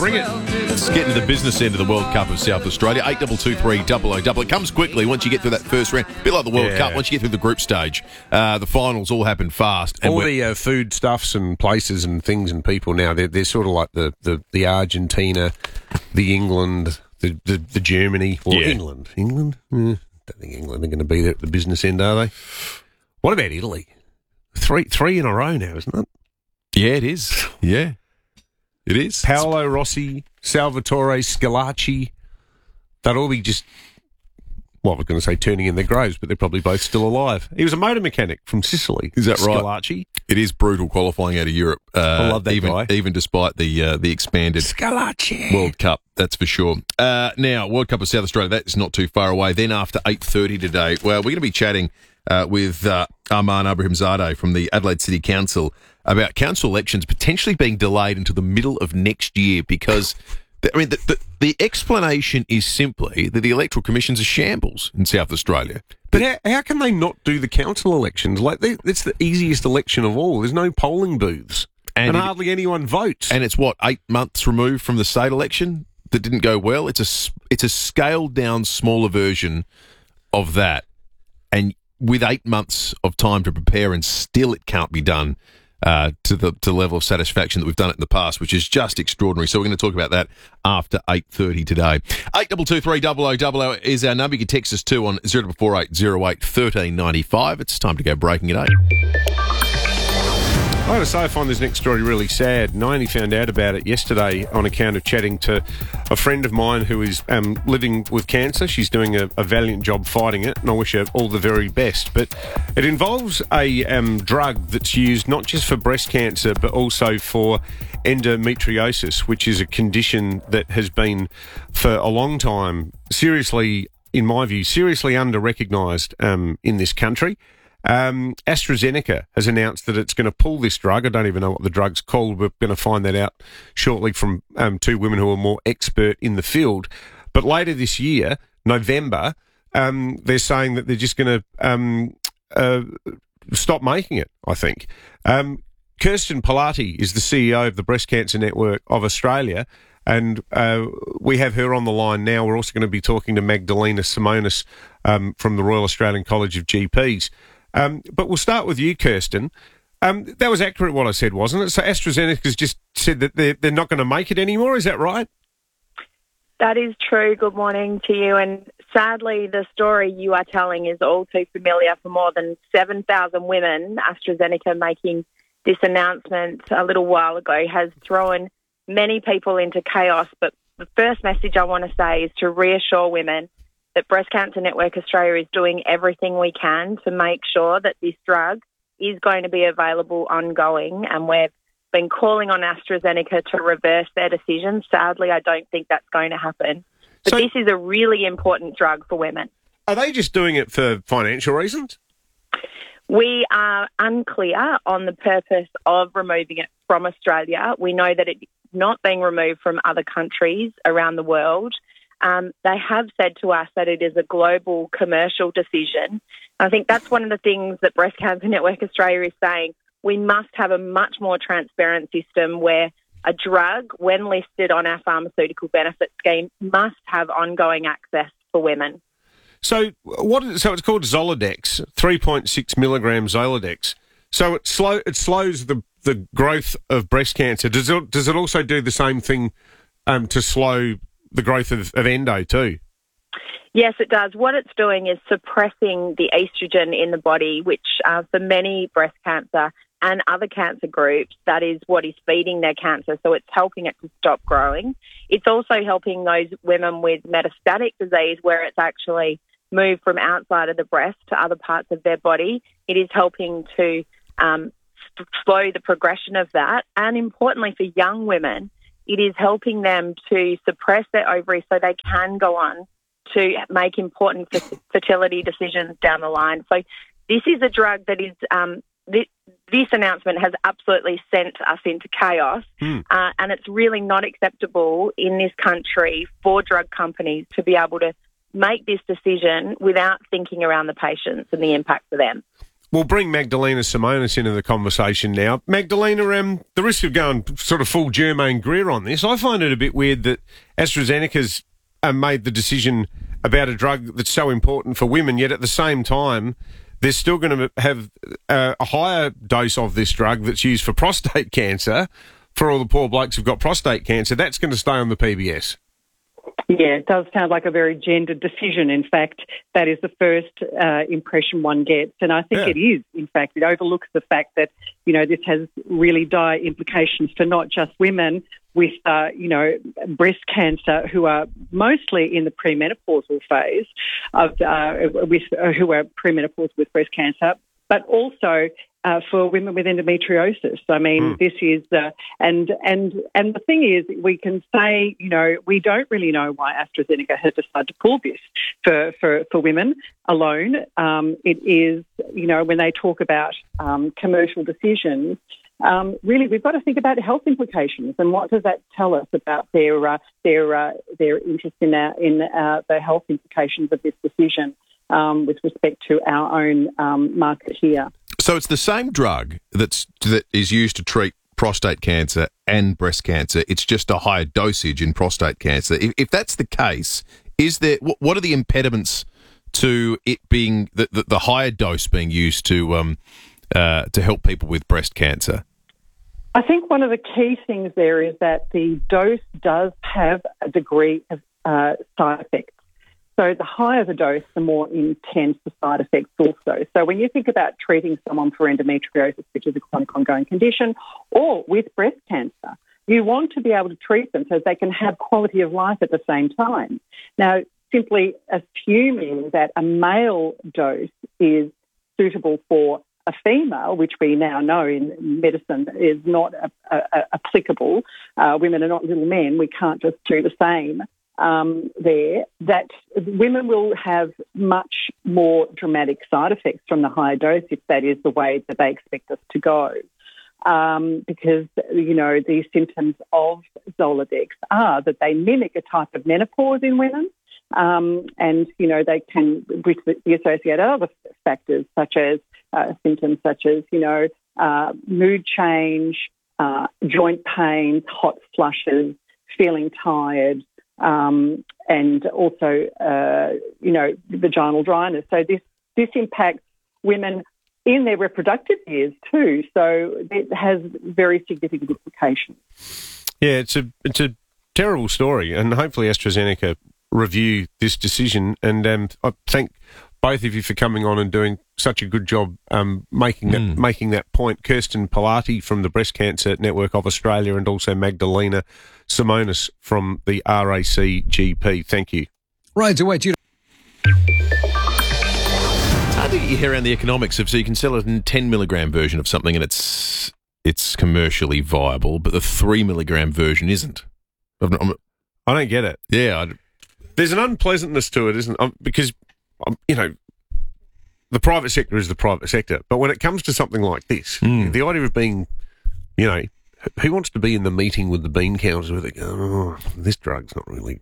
bring it. Let's get into the business end of the World Cup of South Australia. 8223 000. It comes quickly once you get through that first round. A bit like the World Cup, once you get through the group stage. The finals all happen fast. And all the food stuffs and places and things and people now, they're sort of like the Argentina, the England, the Germany. Or England. England? Don't think England are going to be there at the business end, are they? What about Italy? Three in a row now, isn't it? Yeah, it is. Yeah, it is. Paolo Rossi, Salvatore Scalacci, they'd all be just, well, I was going to say turning in their graves, but they're probably both still alive. He was a motor mechanic from Sicily. Is that right? Scalacci. It is brutal qualifying out of Europe. I love that guy. Even despite the expanded Scalacci World Cup, that's for sure. Now, World Cup of South Australia, that's not too far away. Then after 8:30 today, well, we're going to be chatting with Arman Abrahimzadeh from the Adelaide City Council about council elections potentially being delayed until the middle of next year because, the explanation is simply that the Electoral Commission's a shambles in South Australia. But how can they not do the council elections? It's the easiest election of all. There's no polling booths and hardly anyone votes. And it's 8 months removed from the state election that didn't go well. It's a scaled down, smaller version of that. And with 8 months of time to prepare, and still it can't be done to the level of satisfaction that we've done it in the past, which is just extraordinary. So we're going to talk about that after 8:30 today. 8223 000 is our number. You can text us too on 0448 08 1395. It's time to go breaking it 8. I got to say, I find this next story really sad, and I only found out about it yesterday on account of chatting to a friend of mine who is living with cancer. She's doing a valiant job fighting it, and I wish her all the very best. But it involves a drug that's used not just for breast cancer, but also for endometriosis, which is a condition that has been, for a long time, seriously, in my view, seriously under-recognised in this country. AstraZeneca has announced that it's going to pull this drug. I don't even know what the drug's called. We're going to find that out shortly from two women who are more expert in the field. But later this year, November, they're saying that they're just going to stop making it, I think. Kirsten Pilati is the CEO of the Breast Cancer Network of Australia, and we have her on the line now. We're also going to be talking to Magdalena Simonis from the Royal Australian College of GPs. But we'll start with you, Kirsten. That was accurate what I said, wasn't it? So AstraZeneca's just said that they're not going to make it anymore, is that right? That is true. Good morning to you. And sadly, the story you are telling is all too familiar for more than 7,000 women. AstraZeneca making this announcement a little while ago has thrown many people into chaos. But the first message I want to say is to reassure women that Breast Cancer Network Australia is doing everything we can to make sure that this drug is going to be available ongoing, and we've been calling on AstraZeneca to reverse their decision. Sadly, I don't think that's going to happen. But this is a really important drug for women. Are they just doing it for financial reasons? We are unclear on the purpose of removing it from Australia. We know that it's not being removed from other countries around the world. They have said to us that it is a global commercial decision. I think that's one of the things that Breast Cancer Network Australia is saying. We must have a much more transparent system where a drug, when listed on our pharmaceutical benefit scheme, must have ongoing access for women. So it's called Zoladex, 3.6 milligrams Zoladex. So it slows the growth of breast cancer. Does it also do the same thing to slow the growth of endo too? Yes, it does. What it's doing is suppressing the estrogen in the body, which for many breast cancer and other cancer groups, that is what is feeding their cancer. So it's helping it to stop growing. It's also helping those women with metastatic disease where it's actually moved from outside of the breast to other parts of their body. It is helping to slow the progression of that. And importantly for young women, it is helping them to suppress their ovaries so they can go on to make important fertility decisions down the line. So this is a drug that is, this announcement has absolutely sent us into chaos, and it's really not acceptable in this country for drug companies to be able to make this decision without thinking around the patients and the impact for them. We'll bring Magdalena Simonis into the conversation now. Magdalena, the risk of going sort of full Germaine Greer on this, I find it a bit weird that AstraZeneca's made the decision about a drug that's so important for women, yet at the same time, they're still going to have a higher dose of this drug that's used for prostate cancer for all the poor blokes who've got prostate cancer. That's going to stay on the PBS. Yeah, it does sound like a very gendered decision. In fact, that is the first impression one gets. And I think it is, in fact. It overlooks the fact that, this has really dire implications for not just women with, breast cancer who are mostly in the premenopausal phase, who are premenopausal with breast cancer, but also for women with endometriosis. I mean, this is, and the thing is, we can say, we don't really know why AstraZeneca has decided to pull this for women alone. It is, when they talk about commercial decisions, really, we've got to think about the health implications and what does that tell us about their interest in the health implications of this decision with respect to our own market here. So it's the same drug that is used to treat prostate cancer and breast cancer. It's just a higher dosage in prostate cancer. If that's the case, what are the impediments to it being the higher dose being used to help people with breast cancer? I think one of the key things there is that the dose does have a degree of side effects. So the higher the dose, the more intense the side effects also. So when you think about treating someone for endometriosis, which is a chronic ongoing condition, or with breast cancer, you want to be able to treat them so they can have quality of life at the same time. Now, simply assuming that a male dose is suitable for a female, which we now know in medicine is not applicable. Women are not little men. We can't just do the same. That women will have much more dramatic side effects from the higher dose if that is the way that they expect us to go. Because, the symptoms of Zoladex are that they mimic a type of menopause in women, and, they can be associated with other factors such as symptoms such as, mood change, joint pains, hot flushes, feeling tired, and also, vaginal dryness. So this impacts women in their reproductive years too. So it has very significant implications. Yeah, it's a terrible story, and hopefully AstraZeneca review this decision. And I thank both of you for coming on and doing such a good job making that point. Kirsten Pilati from the Breast Cancer Network of Australia and also Magdalena Simonis from the RACGP. Thank you. Right, so wait, I think you hear around the economics of, so you can sell it in a 10 milligram version of something and it's commercially viable, but the 3 milligram version isn't. I don't get it. Yeah. There's an unpleasantness to it, isn't it? Because, the private sector is the private sector. But when it comes to something like this, the idea of being, who wants to be in the meeting with the bean counters where they go, this drug's not really,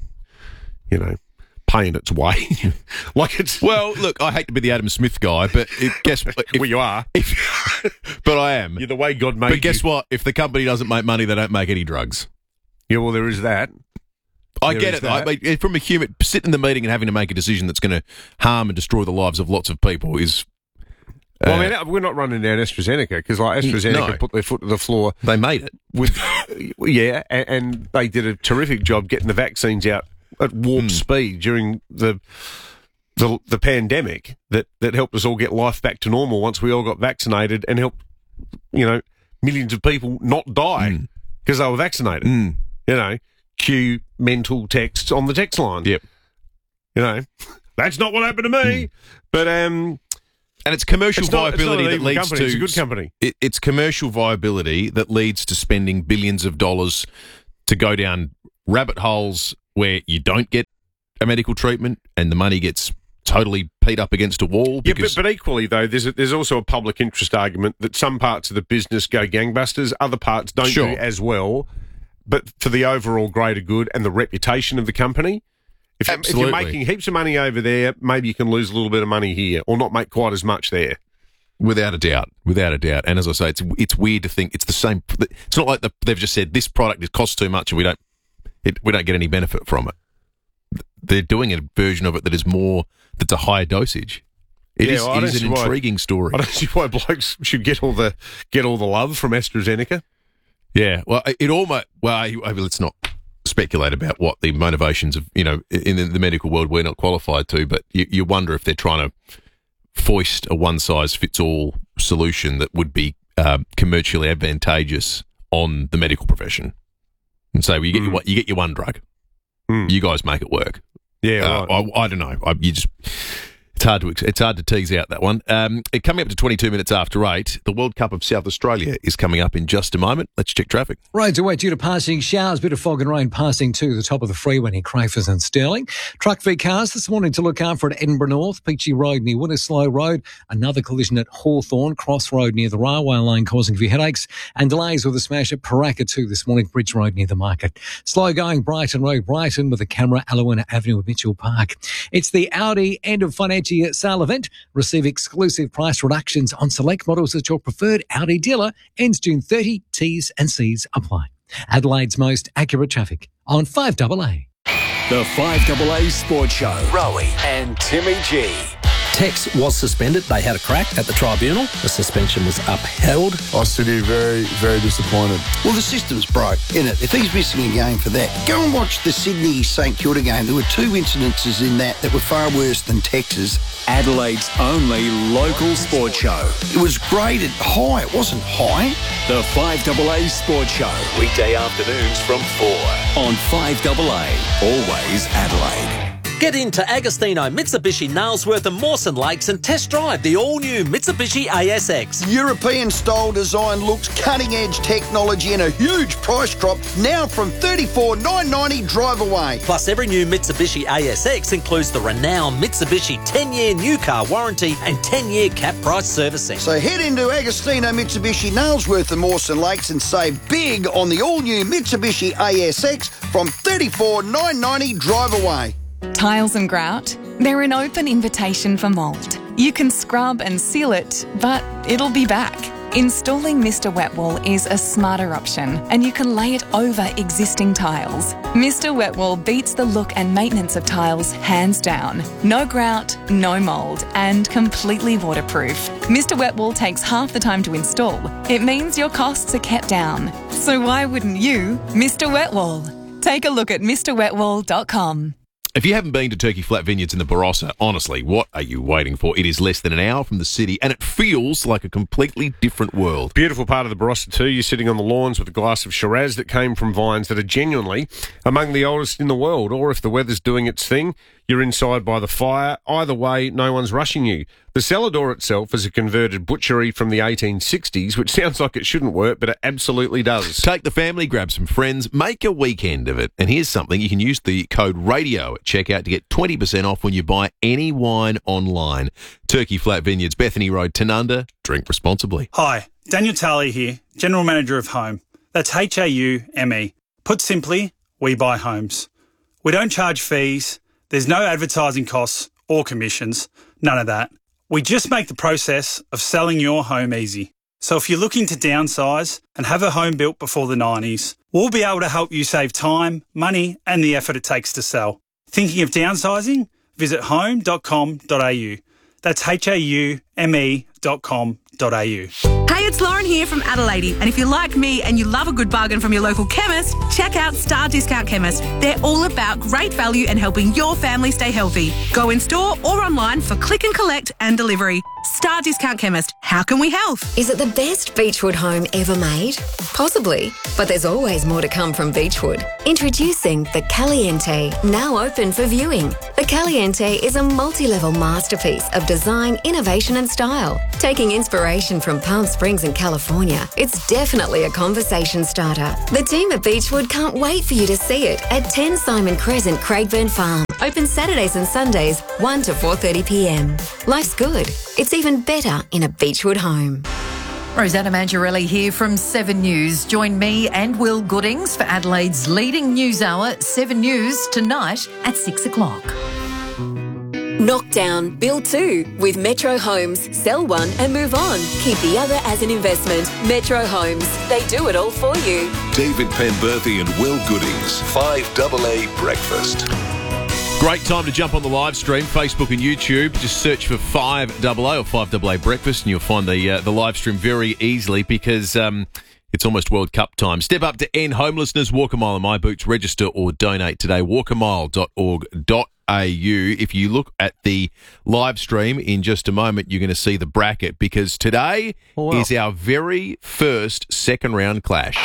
paying its way. Well, look, I hate to be the Adam Smith guy, but well, you are. But I am. You're the way God made you. But guess what? If the company doesn't make money, they don't make any drugs. Yeah, well, there is that. I get it. Though. From a human, sitting in the meeting and having to make a decision that's going to harm and destroy the lives of lots of people is. Well, I mean, we're not running down AstraZeneca because AstraZeneca put their foot to the floor. They made it with, and they did a terrific job getting the vaccines out at warp speed during the pandemic. That helped us all get life back to normal once we all got vaccinated and helped, millions of people not die because they were vaccinated. Cue mental texts on the text line. Yep. That's not what happened to me. But and it's commercial viability that leads to. It's a good company. It's commercial viability that leads to spending billions of dollars to go down rabbit holes where you don't get a medical treatment and the money gets totally peed up against a wall. But equally though, there's also a public interest argument that some parts of the business go gangbusters, other parts don't do as well. But for the overall greater good and the reputation of the company, if you're making heaps of money over there, maybe you can lose a little bit of money here or not make quite as much there. Without a doubt. And as I say, it's weird to think it's the same. It's not like they've just said this product costs too much and we don't get any benefit from it. They're doing a version of it that's a higher dosage. It is an intriguing story. I don't see why blokes should get all the love from AstraZeneca. Yeah, well, let's not speculate about what the motivations of, in the medical world we're not qualified to, but you wonder if they're trying to foist a one-size-fits-all solution that would be commercially advantageous on the medical profession, and say, well, you get your one drug, you guys make it work. Yeah, right. I don't know. It's hard to tease out that one. Coming up to 22 minutes after 8, the World Cup of South Australia is coming up in just a moment. Let's check traffic. Roads are wet due to passing showers, bit of fog and rain passing to the top of the freeway near Crafers and Stirling. Truck v cars this morning to look out for at Edinburgh North, Peachy Road near Winterslow Road, another collision at Hawthorne, Cross Road near the railway line causing a few headaches, and delays with a smash at Paraka 2 this morning, Bridge Road near the market. Slow going Brighton Road, Brighton with a camera, Alowina Avenue at Mitchell Park. It's the Audi end of financial year sale event. Receive exclusive price reductions on select models at your preferred Audi dealer. Ends June 30. T's and C's apply. Adelaide's most accurate traffic on 5AA. The 5AA Sports Show. Rowie and Timmy G. Tex was suspended. They had a crack at the tribunal. The suspension was upheld. I stood here very, very disappointed. Well, the system's broke, isn't it? If he's missing a game for that, go and watch the Sydney-St Kilda game. There were 2 incidences in that were far worse than Tex's. Adelaide's only local sports show. It was graded high. It wasn't high. The 5AA Sports Show. Weekday afternoons from 4 on 5AA. Always Adelaide. Get into Agostino Mitsubishi Nailsworth and Mawson Lakes and test drive the all-new Mitsubishi ASX. European-style design looks, cutting-edge technology and a huge price drop now from $34,990 drive away. Plus, every new Mitsubishi ASX includes the renowned Mitsubishi 10-year new car warranty and 10-year cap price servicing. So head into Agostino Mitsubishi Nailsworth and Mawson Lakes and save big on the all-new Mitsubishi ASX from $34,990 drive away. Tiles and grout, they're an open invitation for mould. You can scrub and seal it, but it'll be back. Installing Mr. Wet Wall is a smarter option, and you can lay it over existing tiles. Mr. Wet Wall beats the look and maintenance of tiles hands down. No grout, no mould, and completely waterproof. Mr. Wet Wall takes half the time to install. It means your costs are kept down. So why wouldn't you Mr. Wet Wall? Take a look at MrWetWall.com. If you haven't been to Turkey Flat Vineyards in the Barossa, honestly, what are you waiting for? It is less than an hour from the city, and it feels like a completely different world. Beautiful part of the Barossa too. You're sitting on the lawns with a glass of Shiraz that came from vines that are genuinely among the oldest in the world. Or if the weather's doing its thing, you're inside by the fire. Either way, no one's rushing you. The cellar door itself is a converted butchery from the 1860s, which sounds like it shouldn't work, but it absolutely does. Take the family, grab some friends, make a weekend of it. And here's something. You can use the code RADIO at checkout to get 20% off when you buy any wine online. Turkey Flat Vineyards, Bethany Road, Tanunda. Drink responsibly. Hi, Daniel Talley here, General Manager of Home. That's H-A-U-M-E. Put simply, we buy homes. We don't charge fees. There's no advertising costs or commissions. None of that. We just make the process of selling your home easy. So if you're looking to downsize and have a home built before the 90s, we'll be able to help you save time, money and the effort it takes to sell. Thinking of downsizing? Visit home.com.au. That's HAUME.com.au. Hey, it's Lauren here from Adelaide, and if you're like me and you love a good bargain from your local chemist, check out Star Discount Chemist. They're all about great value and helping your family stay healthy. Go in store or online for click and collect and delivery. Star Discount Chemist. How can we help? Is it the best Beechwood home ever made? Possibly, but there's always more to come from Beechwood. Introducing the Caliente, now open for viewing. The Caliente is a multi-level masterpiece of design, innovation and style. Taking inspiration from Palm Springs in California, it's definitely a conversation starter. The team at Beechwood can't wait for you to see it at 10 Simon Crescent, Craigburn Farm. Open Saturdays and Sundays, 1 to 4:30 p.m. Life's good. It's even better in a Beechwood home. Rosanna Mangiarelli here from 7 News. Join me and Will Goodings for Adelaide's leading news hour, 7 News, tonight at 6 o'clock. Knock down, build two with Metro Homes. Sell one and move on. Keep the other as an investment. Metro Homes. They do it all for you. David Penberthy and Will Goodings, 5AA Breakfast. Great time to jump on the live stream, Facebook and YouTube. Just search for 5AA or 5AA Breakfast and you'll find the live stream very easily because it's almost World Cup time. Step up to end homelessness. Walk a mile in my boots. Register or donate today. walkamile.org.au. If you look at the live stream in just a moment, you're going to see the bracket because today is our very first second round clash.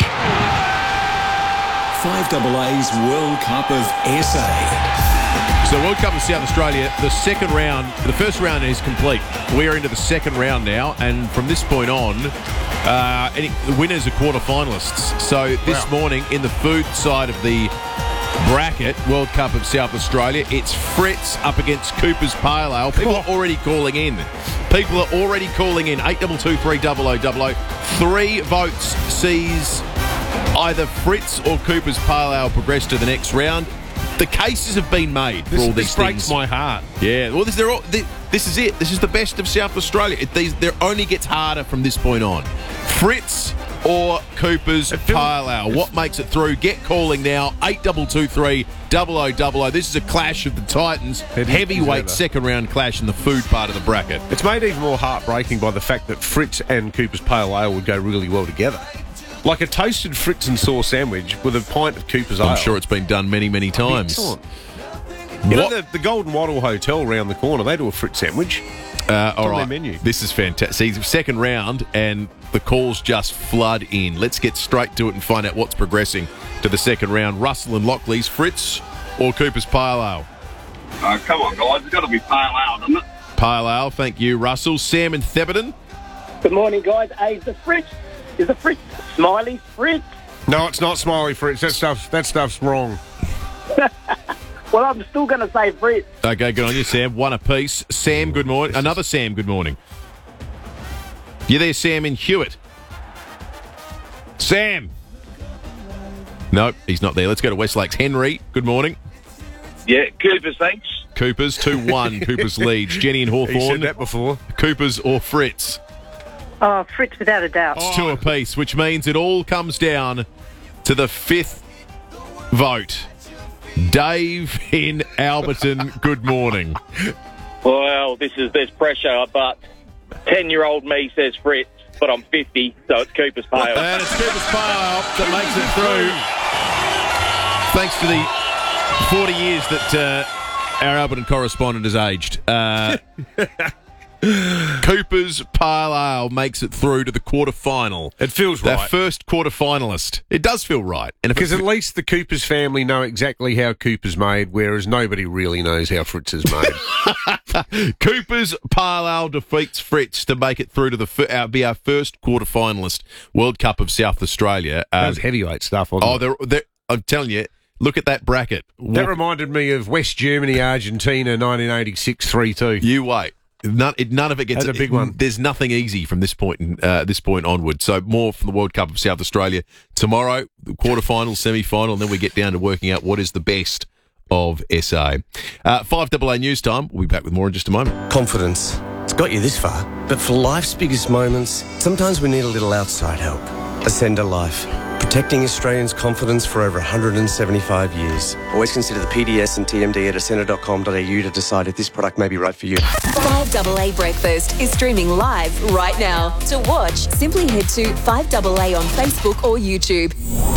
5AA's World Cup of SA. So World Cup of South Australia, the first round is complete. We're into the second round now, and from this point on, the winners are quarterfinalists. So this morning, in the food side of the bracket, World Cup of South Australia, it's Fritz up against Cooper's Pale Ale. People are already calling in. 8223 3 votes sees either Fritz or Cooper's Pale Ale progress to the next round. The cases have been made for all these things. This breaks my heart. Yeah, well, this is it. This is the best of South Australia. There only gets harder from this point on. Fritz or Cooper's Pale Ale. What makes it through? Get calling now. 8223 0000. This is a clash of the Titans. Heavyweight second round clash in the food part of the bracket. It's made even more heartbreaking by the fact that Fritz and Cooper's Pale Ale would go really well together. Like a toasted Fritz and sauce sandwich with a pint of Cooper's Ale. I'm sure it's been done many, many times. Excellent. You know the Golden Wattle Hotel around the corner, they do a Fritz sandwich. All right. Their menu. This is fantastic. See, second round and the calls just flood in. Let's get straight to it and find out what's progressing to the second round. Russell and Lockley's Fritz or Cooper's Pale Ale? Come on, guys. It's got to be Pale Ale, doesn't it? Pale Ale, thank you, Russell. Sam and Theberton? Good morning, guys. Hey, is the Fritz Smiley Fritz? No, it's not Smiley Fritz. That stuff's wrong. Well, I'm still going to say Fritz. Okay, good on you, Sam. One apiece. Sam, good morning. Another Sam, good morning. You there, Sam in Hewitt? Sam? Nope, he's not there. Let's go to West Lakes. Henry, good morning. Yeah, Coopers, thanks. Coopers, 2-1. Coopers leads. Jenny and Hawthorn. He said that before. Coopers or Fritz? Oh, Fritz, without a doubt. It's two apiece, which means it all comes down to the fifth vote. Dave in Alberton, good morning. Well, there's pressure, but 10-year-old me says Fritz, but I'm 50, so it's Cooper's Pale. And it's Cooper's Pale Ale that makes it through. Thanks to the 40 years that our Alberton correspondent has aged. Cooper's Pale Ale makes it through to the quarterfinal. It feels right. Their first quarterfinalist. It does feel right. Because at least the Coopers family know exactly how Cooper's made, whereas nobody really knows how Fritz is made. Cooper's Pale Ale defeats Fritz to make it through to be our first quarterfinalist World Cup of South Australia. That was heavyweight stuff, wasn't it? I'm telling you, look at that bracket. That reminded me of West Germany, Argentina, 1986 3-2. You wait. None of it gets a big one. There's nothing easy from this point onward. So more from the World Cup of South Australia tomorrow, the quarterfinal, semi-final, and then we get down to working out what is the best of SA. 5AA News Time. We'll be back with more in just a moment. Confidence. It's got you this far, but for life's biggest moments, sometimes we need a little outside help. Ascender Life. Protecting Australians' confidence for over 175 years. Always consider the PDS and TMD at ascender.com.au to decide if this product may be right for you. 5AA Breakfast is streaming live right now. To watch, simply head to 5AA on Facebook or YouTube.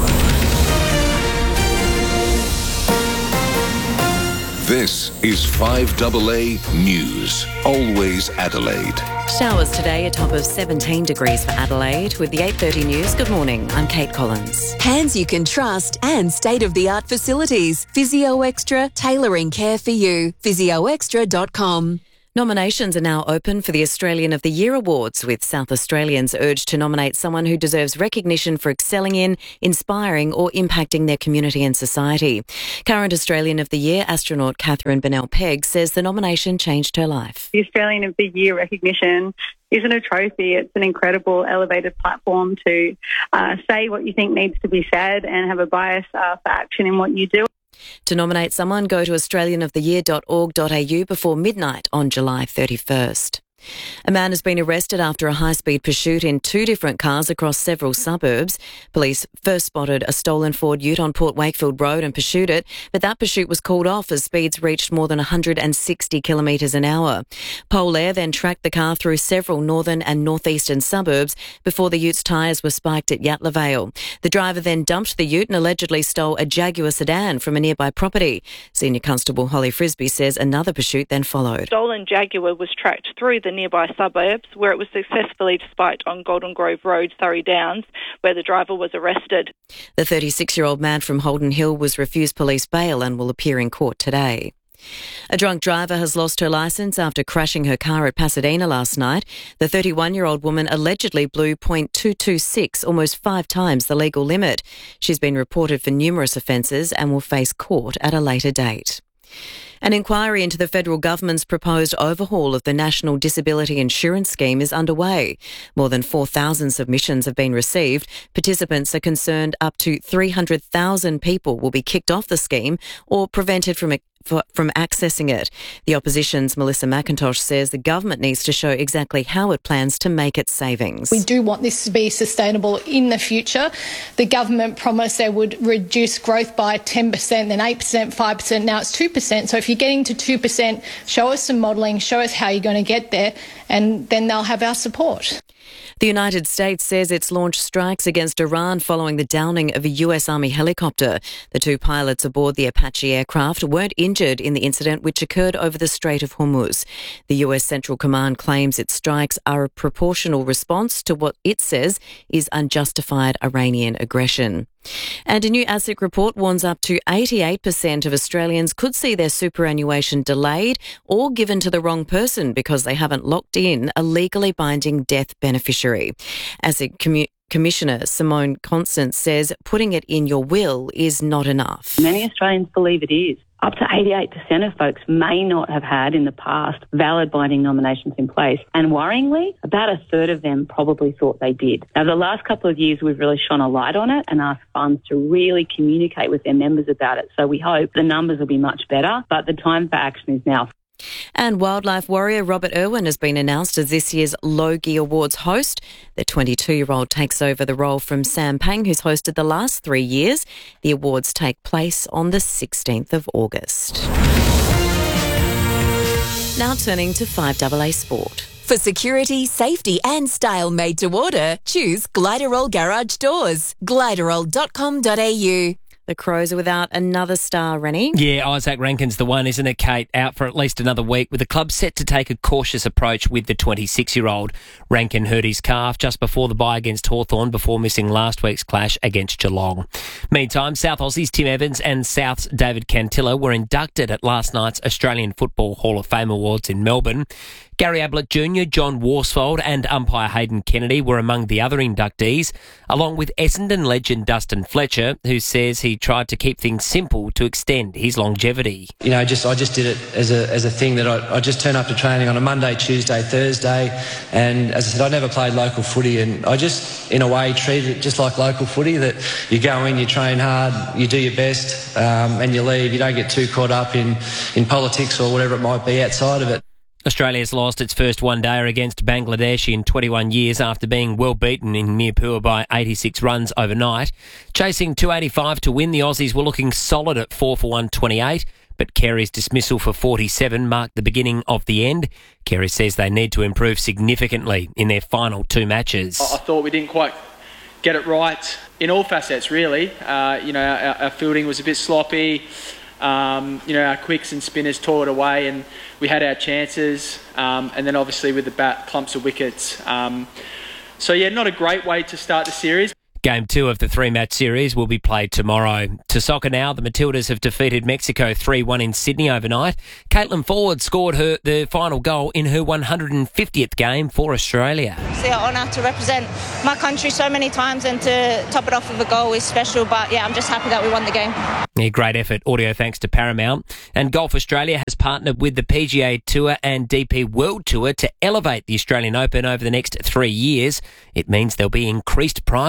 This is 5AA News. Always Adelaide. Showers today, a top of 17 degrees for Adelaide. With the 8:30 news, good morning. I'm Kate Collins. Hands you can trust and state-of-the-art facilities. Physio Extra, tailoring care for you. PhysioExtra.com. Nominations are now open for the Australian of the Year Awards, with South Australians urged to nominate someone who deserves recognition for excelling in, inspiring or impacting their community and society. Current Australian of the Year astronaut Catherine Bennell-Pegg says the nomination changed her life. The Australian of the Year recognition isn't a trophy. It's an incredible elevated platform to say what you think needs to be said and have a bias for action in what you do. To nominate someone, go to australianoftheyear.org.au before midnight on July 31st. A man has been arrested after a high-speed pursuit in 2 different cars across several suburbs. Police first spotted a stolen Ford Ute on Port Wakefield Road and pursued it, but that pursuit was called off as speeds reached more than 160 kilometres an hour. Polair then tracked the car through several northern and northeastern suburbs before the Ute's tyres were spiked at Yatla Vale. The driver then dumped the Ute and allegedly stole a Jaguar sedan from a nearby property. Senior Constable Holly Frisbee says another pursuit then followed. Stolen Jaguar was tracked through the nearby suburbs where it was successfully spiked on Golden Grove Road, Surrey Downs, where the driver was arrested. The 36-year-old man from Holden Hill was refused police bail and will appear in court today. A drunk driver has lost her licence after crashing her car at Pasadena last night. The 31-year-old woman allegedly blew .226, almost 5 times the legal limit. She's been reported for numerous offences and will face court at a later date. An inquiry into the federal government's proposed overhaul of the National Disability Insurance Scheme is underway. More than 4,000 submissions have been received. Participants are concerned up to 300,000 people will be kicked off the scheme or prevented from accessing it. The opposition's Melissa McIntosh says the government needs to show exactly how it plans to make its savings. We do want this to be sustainable in the future. The government promised they would reduce growth by 10%, then 8%, 5%, now it's 2%. So if you're getting to 2%, show us some modelling, show us how you're going to get there, and then they'll have our support. The United States says it's launched strikes against Iran following the downing of a US Army helicopter. The 2 pilots aboard the Apache aircraft weren't injured in the incident, which occurred over the Strait of Hormuz. The US Central Command claims its strikes are a proportional response to what it says is unjustified Iranian aggression. And a new ASIC report warns up to 88% of Australians could see their superannuation delayed or given to the wrong person because they haven't locked in a legally binding death beneficiary. ASIC Commissioner Simone Constance says putting it in your will is not enough. Many Australians believe it is. Up to 88% of folks may not have had in the past valid binding nominations in place. And worryingly, about a third of them probably thought they did. Now, the last couple of years, we've really shone a light on it and asked funds to really communicate with their members about it. So we hope the numbers will be much better, but the time for action is now. And wildlife warrior Robert Irwin has been announced as this year's Logie Awards host. The 22-year-old takes over the role from Sam Pang, who's hosted the last 3 years. The awards take place on the 16th of August. Now turning to 5AA Sport. For security, safety and style made to order, choose Gliderol Garage Doors. Gliderol.com.au. The Crows are without another star, Rennie. Yeah, Isaac Rankin's the one, isn't it, Kate? Out for at least another week, with the club set to take a cautious approach with the 26-year-old. Rankin hurt his calf just before the bye against Hawthorn before missing last week's clash against Geelong. Meantime, South Aussies Tim Evans and South's David Cantillo were inducted at last night's Australian Football Hall of Fame Awards in Melbourne. Gary Ablett Jr., John Worsfold and umpire Hayden Kennedy were among the other inductees, along with Essendon legend Dustin Fletcher, who says he tried to keep things simple to extend his longevity. You know, I just did it as a thing that I just turn up to training on a Monday, Tuesday, Thursday, and as I said, I never played local footy, and I just, in a way, treated it just like local footy, that you go in, you train hard, you do your best, and you leave. You don't get too caught up in politics or whatever it might be outside of it. Australia's lost its first one-dayer against Bangladesh in 21 years after being well beaten in Mirpur by 86 runs overnight. Chasing 285 to win, the Aussies were looking solid at 4 for 128, but Carey's dismissal for 47 marked the beginning of the end. Carey says they need to improve significantly in their final 2 matches. I thought we didn't quite get it right in all facets, really. Our fielding was a bit sloppy. Our quicks and spinners tore it away, and we had our chances. And then obviously with the bat, clumps of wickets. Not a great way to start the series. Game 2 of the 3-match series will be played tomorrow. To soccer now, the Matildas have defeated Mexico 3-1 in Sydney overnight. Caitlin Ford scored the final goal in her 150th game for Australia. It's an honour to represent my country so many times, and to top it off with a goal is special. But yeah, I'm just happy that we won the game. Yeah, great effort. Audio thanks to Paramount. And Golf Australia has partnered with the PGA Tour and DP World Tour to elevate the Australian Open over the next 3 years. It means there'll be increased prize money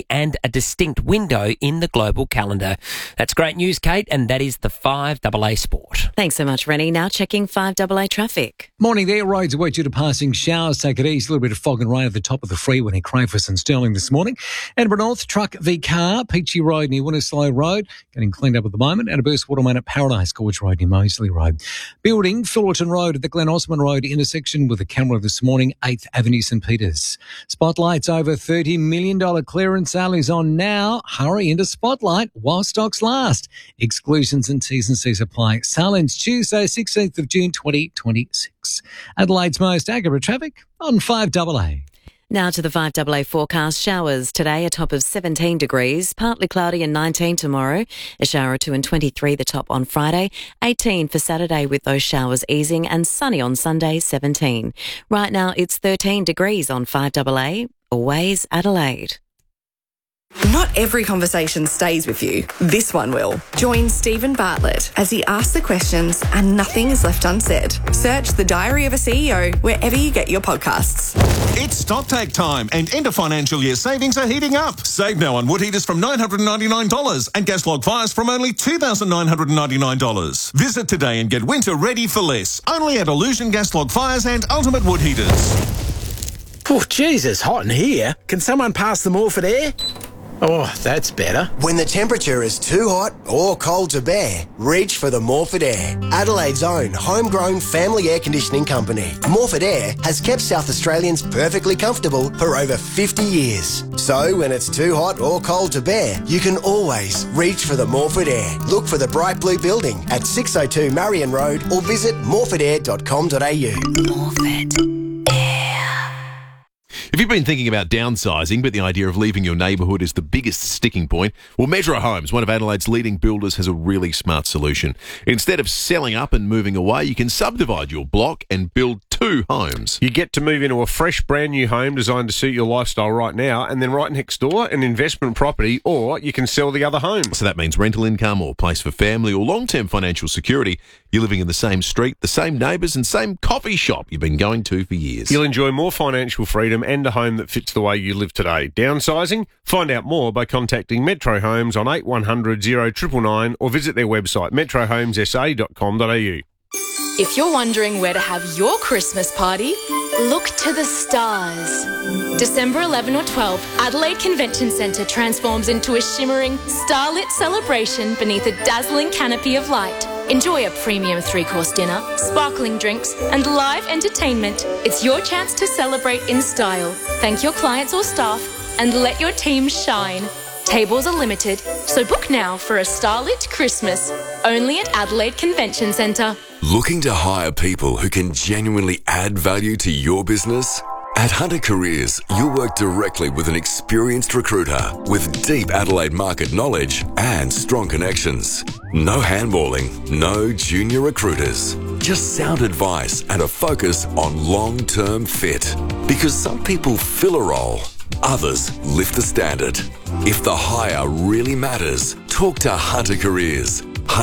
and a distinct window in the global calendar. That's great news, Kate, and that is the 5AA Sport. Thanks so much, Rennie. Now checking 5AA traffic. Morning there. Roads are wet due to passing showers. Take it easy. A little bit of fog and rain at the top of the freeway near Crayfus and Stirling this morning. Edinburgh North, truck v car, Peachy Road near Winterslow Road, getting cleaned up at the moment. And a burst water main at Paradise Gorge Road near Moseley Road. Building Fullerton Road at the Glen Osmond Road intersection with a camera this morning, 8th Avenue, St Peters. Spotlight's over $30 million clearance sale is on now. Hurry into Spotlight while stocks last. Exclusions and T's and C's apply. Sale ends Tuesday, 16th of June 2026. Adelaide's most accurate traffic on 5AA. Now to the 5AA forecast. Showers today, a top of 17 degrees, partly cloudy and 19 tomorrow, a shower or two and 23 the top on Friday, 18 for Saturday with those showers easing, and sunny on Sunday, 17. Right now it's 13 degrees on 5AA, always Adelaide. Not every conversation stays with you. This one will. Join Stephen Bartlett as he asks the questions and nothing is left unsaid. Search The Diary of a CEO wherever you get your podcasts. It's stocktake time and end of financial year savings are heating up. Save now on wood heaters from $999 and gas log fires from only $2,999. Visit today and get winter ready for less. Only at Illusion Gas Log Fires and Ultimate Wood Heaters. Oh, geez, it's hot in here. Can someone pass the Morford air? Oh, that's better. When the temperature is too hot or cold to bear, reach for the Morford Air, Adelaide's own homegrown family air conditioning company. Morford Air has kept South Australians perfectly comfortable for over 50 years. So when it's too hot or cold to bear, you can always reach for the Morford Air. Look for the bright blue building at 602 Marion Road or visit morfordair.com.au. Morford. If you've been thinking about downsizing, but the idea of leaving your neighbourhood is the biggest sticking point, well, Metro Homes, one of Adelaide's leading builders, has a really smart solution. Instead of selling up and moving away, you can subdivide your block and build 2 homes. You get to move into a fresh, brand new home designed to suit your lifestyle right now, and then right next door, an investment property, or you can sell the other home. So that means rental income or place for family or long-term financial security. You're living in the same street, the same neighbours and same coffee shop you've been going to for years. You'll enjoy more financial freedom and a home that fits the way you live today. Downsizing? Find out more by contacting Metro Homes on 8100 0999 or visit their website metrohomesa.com.au. If you're wondering where to have your Christmas party, look to the stars. December 11 or 12, Adelaide Convention Centre transforms into a shimmering, starlit celebration beneath a dazzling canopy of light. Enjoy a premium 3-course dinner, sparkling drinks, and live entertainment. It's your chance to celebrate in style, thank your clients or staff, and let your team shine. Tables are limited, so book now for a starlit Christmas, only at Adelaide Convention Centre. Looking to hire people who can genuinely add value to your business? At Hunter Careers, you'll work directly with an experienced recruiter with deep Adelaide market knowledge and strong connections. No handballing, no junior recruiters. Just sound advice and a focus on long-term fit. Because some people fill a role, others lift the standard. If the hire really matters, talk to Hunter Careers.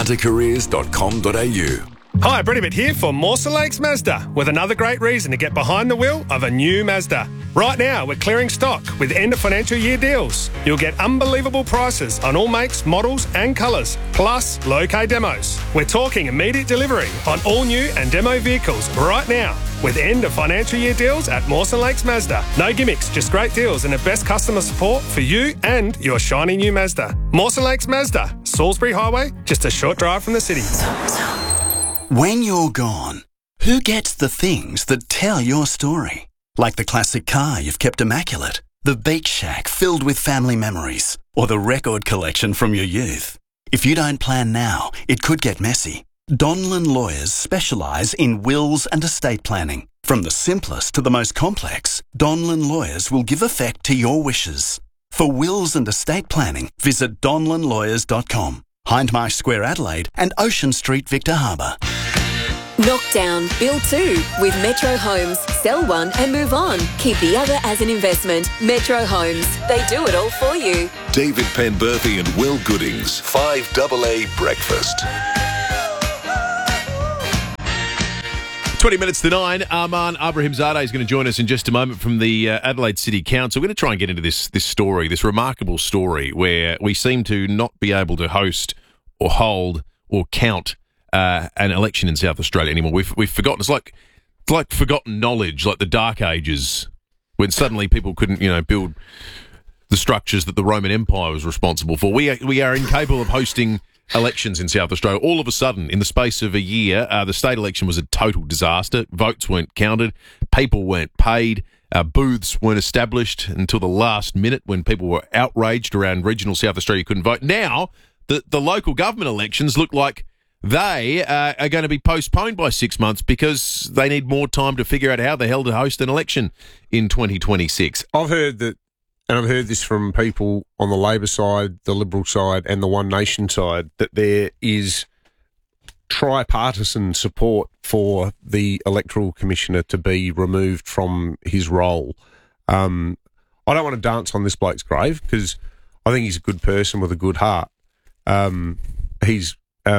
huntercareers.com.au. Hi, Brett Abbott here for Mawson Lakes Mazda with another great reason to get behind the wheel of a new Mazda. Right now, we're clearing stock with end of financial year deals. You'll get unbelievable prices on all makes, models and colours, plus low-K demos. We're talking immediate delivery on all new and demo vehicles right now with end of financial year deals at Mawson Lakes Mazda. No gimmicks, just great deals and the best customer support for you and your shiny new Mazda. Mawson Lakes Mazda, Salisbury Highway, just a short drive from the city. When you're gone, who gets the things that tell your story? Like the classic car you've kept immaculate, the beach shack filled with family memories, or the record collection from your youth. If you don't plan now, it could get messy. Donlan Lawyers specialise in wills and estate planning. From the simplest to the most complex, Donlan Lawyers will give effect to your wishes. For wills and estate planning, visit donlanlawyers.com. Hindmarsh Square, Adelaide, and Ocean Street, Victor Harbour. Knock down, build 2 with Metro Homes. Sell one and move on. Keep the other as an investment. Metro Homes. They do it all for you. David Penberthy and Will Goodings, 5AA Breakfast. 20 minutes to 9. Arman Abrahimzadeh is going to join us in just a moment from the Adelaide City Council. We're going to try and get into this story, this remarkable story where we seem to not be able to host or hold or count an election in South Australia anymore. We've forgotten. It's like forgotten knowledge, like the Dark Ages, when suddenly people couldn't, build the structures that the Roman Empire was responsible for. We are incapable of hosting elections in South Australia. All of a sudden, in the space of a year, the state election was a total disaster. Votes weren't counted. People weren't paid. Booths weren't established until the last minute when people were outraged around regional South Australia couldn't vote. Now, the local government elections look like they are going to be postponed by 6 months because they need more time to figure out how the hell to host an election in 2026. I've heard that, and I've heard this from people on the Labor side, the Liberal side and the One Nation side, that there is tripartisan support for the Electoral Commissioner to be removed from his role. I don't want to dance on this bloke's grave because I think he's a good person with a good heart. He's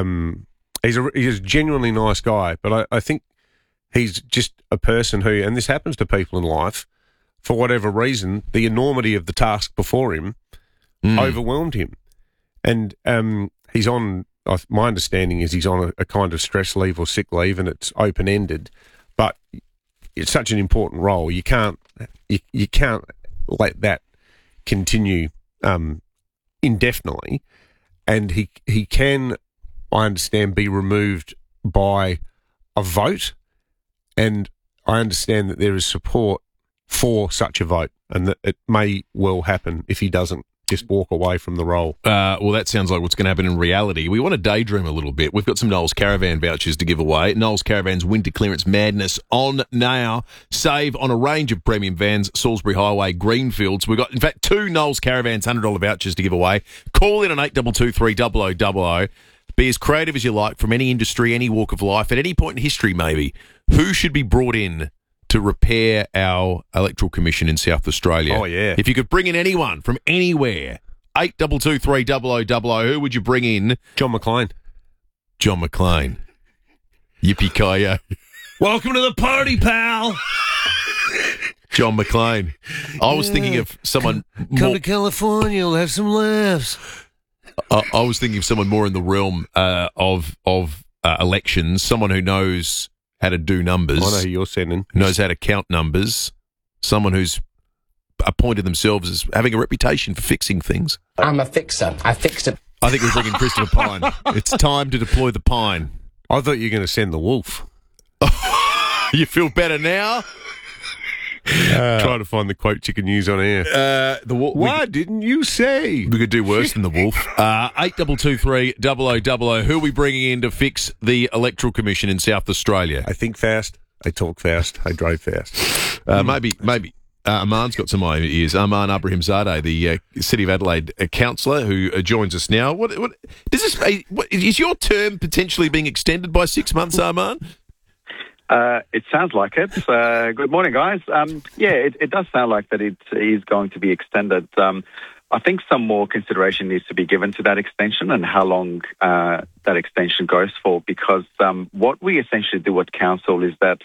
a genuinely nice guy, but I think he's just a person who, and this happens to people in life, for whatever reason, the enormity of the task before him overwhelmed him. And he's on, my understanding is he's on a kind of stress leave or sick leave, and it's open-ended. But it's such an important role. You can't let that continue indefinitely. And he can, I understand, be removed by a vote. And I understand that there is support for such a vote, and that it may well happen if he doesn't just walk away from the role. Well, that sounds like what's going to happen in reality. We want to daydream a little bit. We've got some Knowles Caravan vouchers to give away. Knowles Caravan's winter clearance madness on now. Save on a range of premium vans, Salisbury Highway, Greenfields. We've got, in fact, 2 Knowles Caravans $100 vouchers to give away. Call in on 8223 0000. Be as creative as you like, from any industry, any walk of life, at any point in history maybe. Who should be brought in to repair our Electoral Commission in South Australia? Oh, yeah. If you could bring in anyone from anywhere, 8223 0000, who would you bring in? John McClain. John McClain. Yippee-ki-yay. Welcome to the party, pal. John McClain. I was thinking of someone Come to California, we'll have some laughs. I was thinking of someone more in the realm of elections, someone who knows how to do numbers. I know who you're sending. Knows how to count numbers. Someone who's appointed themselves as having a reputation for fixing things. I'm a fixer. I fixed it. I think we're bringing Christopher Pine. It's time to deploy the Pine. I thought you were going to send the Wolf. You feel better now? Trying to find the quote chicken news on air. Why didn't you say? We could do worse than the Wolf. 8223 0000. Who are we bringing in to fix the Electoral Commission in South Australia? I think fast. I talk fast. I drive fast. Maybe. Arman's got some ideas. Arman Abrahimzadeh, the City of Adelaide councillor, who joins us now. What does this? Is your term potentially being extended by 6 months, Arman? It sounds like it. Good morning, guys. It does sound like that it is going to be extended. I think some more consideration needs to be given to that extension and how long that extension goes for, because what we essentially do at council is that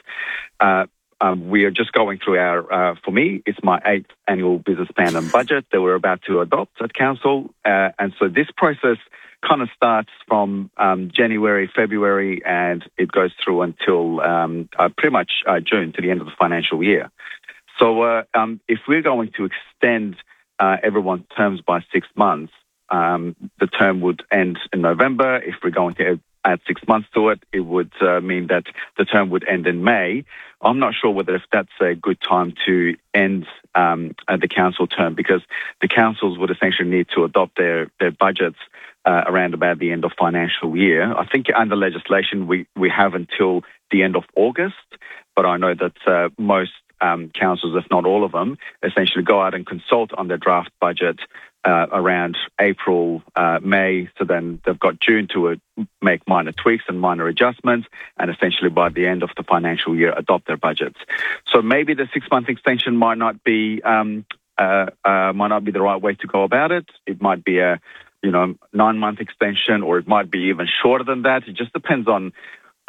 we are just going through our, for me, it's my 8th annual business plan and budget that we're about to adopt at council. And so this process kind of starts from January, February, and it goes through until pretty much June, to the end of the financial year. So if we're going to extend everyone's terms by 6 months, the term would end in November. If we're going to add 6 months to it, it would mean that the term would end in May. I'm not sure whether if that's a good time to end the council term, because the councils would essentially need to adopt their budgets around about the end of financial year. I think under legislation we have until the end of August, but I know that most councils, if not all of them, essentially go out and consult on their draft budget around April, May. So then they've got June to make minor tweaks and minor adjustments, and essentially by the end of the financial year adopt their budgets. So maybe the 6 month extension might not be the right way to go about it. It might be a 9 month extension, or it might be even shorter than that. It just depends on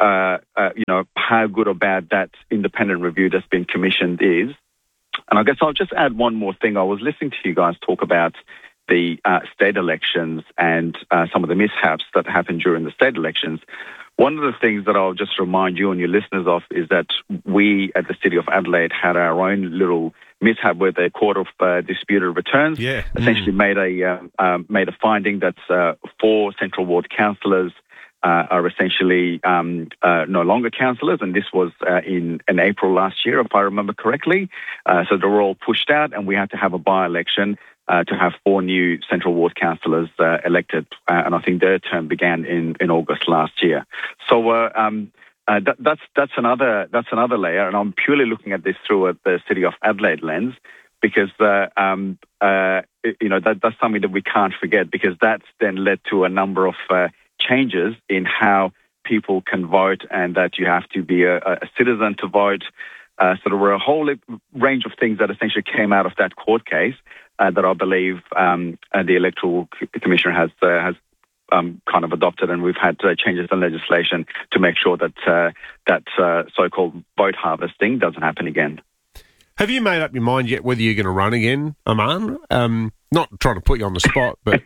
how good or bad that independent review that's been commissioned is. And I guess I'll just add one more thing. I was listening to you guys talk about the state elections and some of the mishaps that happened during the state elections. One of the things that I'll just remind you and your listeners of is that we at the City of Adelaide had our own little mishap with the Court of Disputed Returns. Yeah. Essentially made a finding that 4 Central Ward councillors are essentially no longer councillors, and this was in April last year, if I remember correctly. So they were all pushed out, and we had to have a by-election to have 4 new Central Ward councillors elected, and I think their term began in August last year. So that's another layer, and I'm purely looking at this through the City of Adelaide lens, because that's something that we can't forget, because that's then led to a number of changes in how people can vote, and that you have to be a citizen to vote. So there were a whole range of things that essentially came out of that court case that I believe the Electoral Commissioner has kind of adopted, and we've had changes in legislation to make sure that so-called vote harvesting doesn't happen again. Have you made up your mind yet whether you're going to run again, Aman? Not trying to put you on the spot, but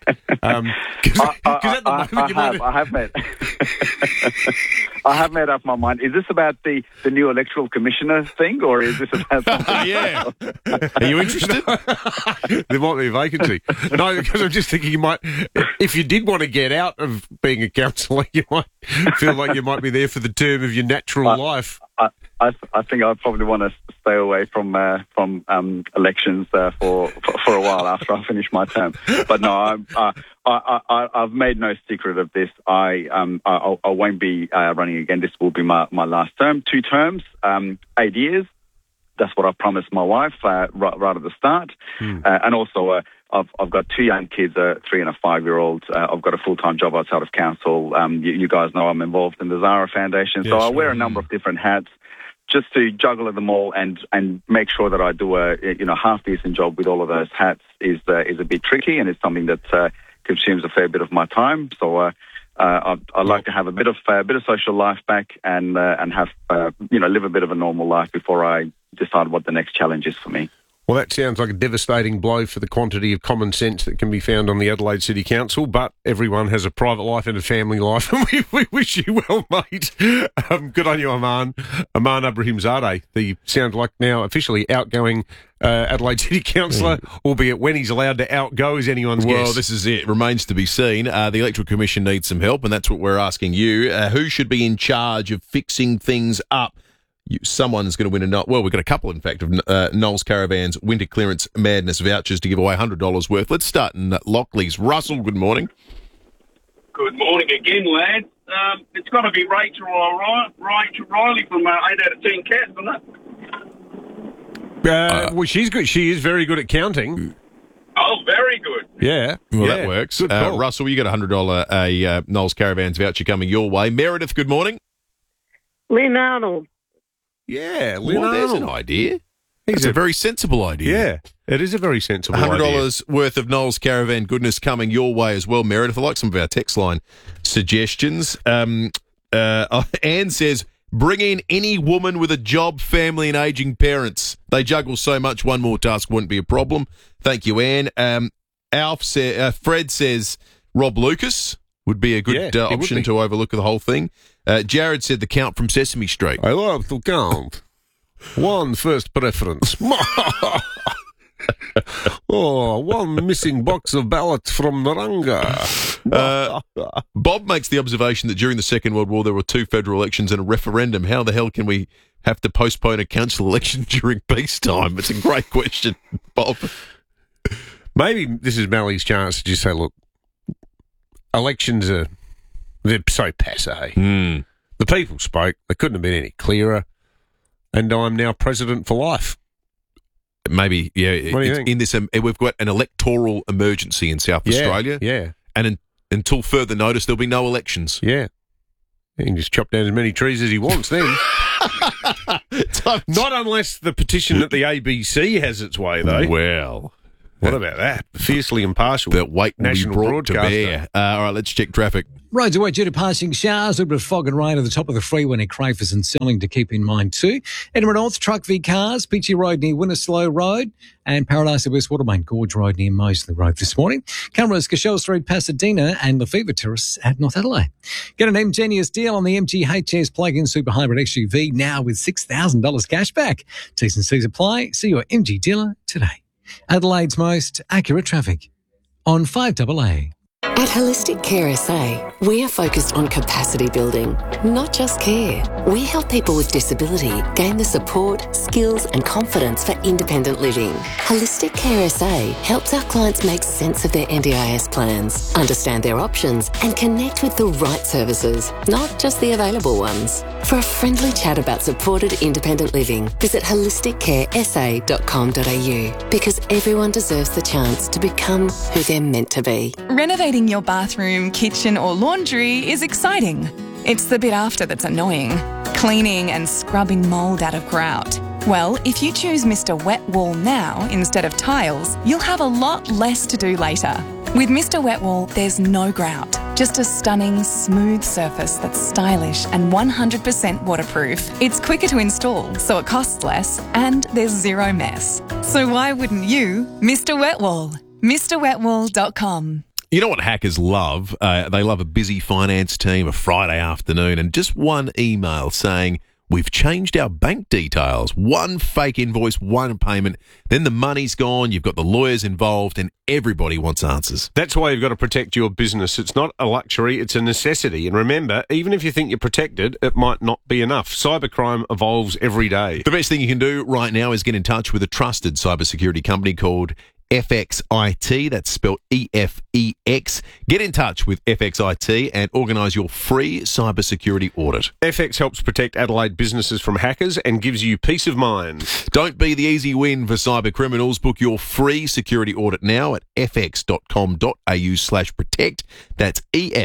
I have made up my mind. Is this about the new electoral commissioner thing, or is this about something else? Are you interested? There might be a vacancy. No, because I'm just thinking you might, if you did want to get out of being a councillor, you might feel like you might be there for the term of your natural life. I think I probably want to stay away from elections for a while after I finish my term. But no, I've made no secret of this. I won't be running again. This will be my last term. 2 terms, 8 years. That's what I promised my wife right at the start. And also, I've got 2 young kids, a 3 and a 5-year-old. I've got a full-time job outside of council. You guys know I'm involved in the Zara Foundation, so I wear a number of different hats just to juggle them all and make sure that I do a half-decent job with all of those hats is a bit tricky, and it's something that consumes a fair bit of my time. So I'd like to have a bit of social life back and have live a bit of a normal life before I decide what the next challenge is for me. Well, that sounds like a devastating blow for the quantity of common sense that can be found on the Adelaide City Council, but everyone has a private life and a family life, and we wish you well, mate. Good on you, Aman Ibrahimzadeh, the sounds like now officially outgoing Adelaide City Councillor, albeit when he's allowed to outgo is anyone's guess. Well, this is it. Remains to be seen. The Electoral Commission needs some help, and that's what we're asking you. Who should be in charge of fixing things up? Someone's going to win we've got a couple, in fact, of Knowles Caravan's Winter Clearance Madness vouchers to give away $100 worth. Let's start in Lockleys. Russell, good morning. Good morning again, lads. It's got to be Rachel Riley from 8 out of 10 cats, isn't it? Well, she's good. She is very good at counting. Oh, very good. Yeah. Well, that works. Russell, you got a $100 Knowles Caravans voucher coming your way. Meredith, good morning. Lynn Arnold. Yeah, Lynn Arnold. There's an idea. It's a very sensible idea. Yeah, it is a very sensible idea. $100 worth of Knowles Caravan goodness coming your way as well, Meredith. I like some of our text line suggestions. Anne says, bring in any woman with a job, family and ageing parents. They juggle so much, one more task wouldn't be a problem. Thank you, Anne. Fred says Rob Lucas would be a good option to overlook the whole thing. Jared said the Count from Sesame Street. I love the Count. One first preference. One missing box of ballots from Naranga. Bob makes the observation that during the Second World War there were 2 federal elections and a referendum. How the hell can we have to postpone a council election during peacetime? It's a great question, Bob. Maybe this is Mally's chance to just say, look, elections they're so passé. The people spoke. They couldn't have been any clearer. And I'm now president for life. Maybe, yeah. What do you think? In this, we've got an electoral emergency in South Australia. Yeah. And until further notice, there'll be no elections. Yeah. He can just chop down as many trees as he wants then. Not unless the petition at the ABC has its way, though. Well, What about that? Fiercely impartial. But wait and be national brought to broadcaster. bear. All right, let's check traffic. Roads away due to passing showers, a little bit of fog and rain at the top of the freeway near Crafers and Selling to keep in mind too. Edinburgh North, Truck v Cars, Peachy Road near Winterslow Road, and Paradise West Watermain Gorge Road near Moseley Road this morning. Cameras, Cashel Street, Pasadena, and Lefevre Terrace at North Adelaide. Get an ingenious deal on the MGHS plug-in super hybrid SUV now with $6,000 cash back. T's and C's apply. See your MG dealer today. Adelaide's most accurate traffic on 5AA. At Holistic Care SA, we are focused on capacity building, not just care. We help people with disability gain the support, skills and confidence for independent living. Holistic Care SA helps our clients make sense of their NDIS plans, understand their options and connect with the right services, not just the available ones. For a friendly chat about supported independent living, visit holisticcaresa.com.au because everyone deserves the chance to become who they're meant to be. Renovating your bathroom, kitchen or laundry is exciting. It's the bit after that's annoying. Cleaning and scrubbing mould out of grout. Well, if you choose Mr. Wet Wall now instead of tiles, you'll have a lot less to do later. With Mr. Wet Wall, there's no grout. Just a stunning, smooth surface that's stylish and 100% waterproof. It's quicker to install, so it costs less, and there's zero mess. So why wouldn't you? Mr. Wet Wall. MrWetWall.com. You know what hackers love? They love a busy finance team, a Friday afternoon, and just one email saying, we've changed our bank details. One fake invoice, one payment. Then the money's gone. You've got the lawyers involved and everybody wants answers. That's why you've got to protect your business. It's not a luxury, it's a necessity. And remember, even if you think you're protected, it might not be enough. Cybercrime evolves every day. The best thing you can do right now is get in touch with a trusted cybersecurity company called FXIT, that's spelled EFEX. Get in touch with FXIT and organise your free cybersecurity audit. FX helps protect Adelaide businesses from hackers and gives you peace of mind. Don't be the easy win for cyber criminals. Book your free security audit now at fx.com.au/protect. That's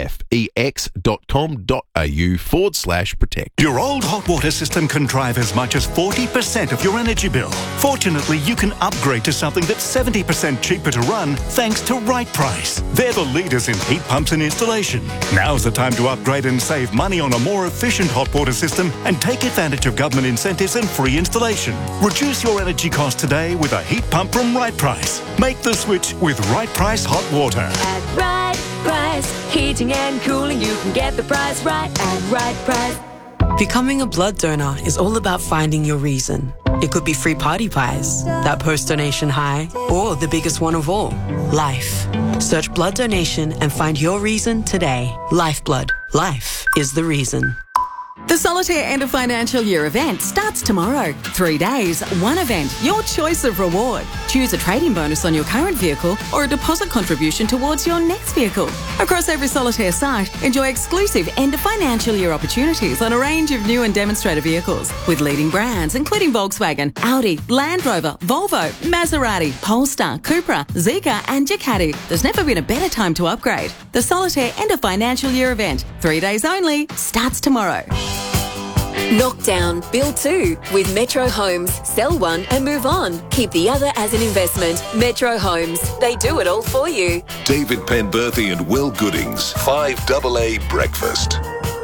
efex.com.au/protect. Your old hot water system can drive as much as 40% of your energy bill. Fortunately, you can upgrade to something that's 70% cheaper to run thanks to Right Price. They're the leaders in heat pumps and installation. Now's the time to upgrade and save money on a more efficient hot water system and take advantage of government incentives and free installation. Reduce your energy costs today with a heat pump from Right Price. Make the switch with Right Price Hot Water. At Right Price, heating and cooling, you can get the price right at Right Price. Becoming a blood donor is all about finding your reason. It could be free party pies, that post-donation high, or the biggest one of all, life. Search blood donation and find your reason today. Lifeblood. Life is the reason. The Solitaire End of Financial Year event starts tomorrow. 3 days, one event, your choice of reward. Choose a trading bonus on your current vehicle or a deposit contribution towards your next vehicle. Across every Solitaire site, enjoy exclusive End of Financial Year opportunities on a range of new and demonstrator vehicles with leading brands including Volkswagen, Audi, Land Rover, Volvo, Maserati, Polestar, Cupra, Zeekr and Ducati. There's never been a better time to upgrade. The Solitaire End of Financial Year event, 3 days only, starts tomorrow. Knock down, build two with Metro Homes. Sell one and move on. Keep the other as an investment. Metro Homes. They do it all for you. David Penberthy and Will Goodings. 5AA Breakfast.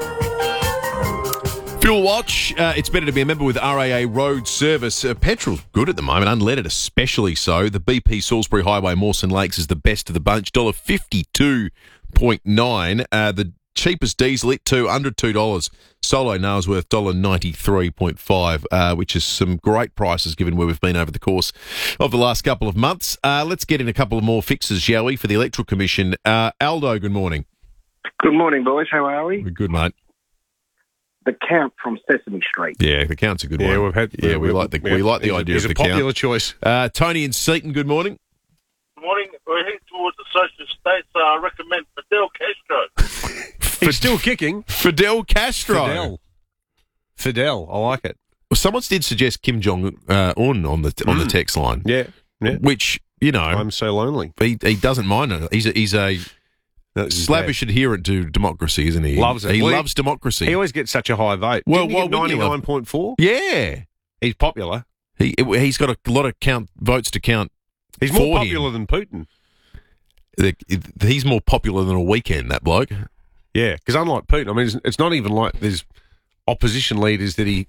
Fuel Watch. It's better to be a member with RAA Road Service. Petrol's good at the moment, unleaded especially so. The BP Salisbury Highway Mawson Lakes is the best of the bunch. $52.9. The cheapest diesel, it too, under $2. Solo Nailsworth, $93.5, which is some great prices given where we've been over the course of the last couple of months. Let's get in a couple of more fixes, shall we, for the Electoral Commission. Aldo, good morning. Good morning, boys. How are we? We're good, mate. The Count from Sesame Street. Yeah, the Count's a good one. We like the idea of the Count. It's a popular choice. Tony in Seaton, good morning. Good morning. We're heading towards the Socialist States, so I recommend Fidel Castro. He's still kicking. Fidel Castro. Fidel. I like it. Well, someone did suggest Kim Jong-un on the text line. Yeah. Which, you know... I'm so lonely. He doesn't mind it. He's a slavish adherent to democracy, isn't he? Loves it. He loves democracy. He always gets such a high vote. Well, Didn't he get 99.4? Yeah. He's popular. He's got a lot of votes to count He's for more popular him. than Putin. He's more popular than a weekend, that bloke. Yeah, because unlike Putin, I mean, it's not even like there's opposition leaders that he